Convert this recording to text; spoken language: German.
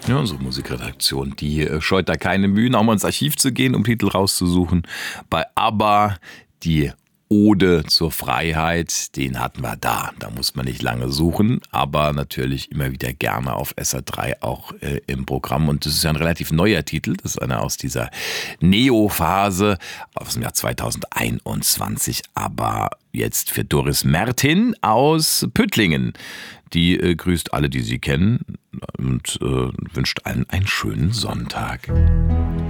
Ja, unsere Musikredaktion, die scheut da keine Mühen, auch mal ins Archiv zu gehen, um Titel rauszusuchen. Bei ABBA die Ode zur Freiheit, den hatten wir da. Da muss man nicht lange suchen, aber natürlich immer wieder gerne auf SR3 auch im Programm. Und das ist ja ein relativ neuer Titel. Das ist einer aus dieser Neo-Phase aus dem Jahr 2021. Aber jetzt für Doris Mertin aus Püttlingen. Die grüßt alle, die sie kennen und wünscht allen einen schönen Sonntag.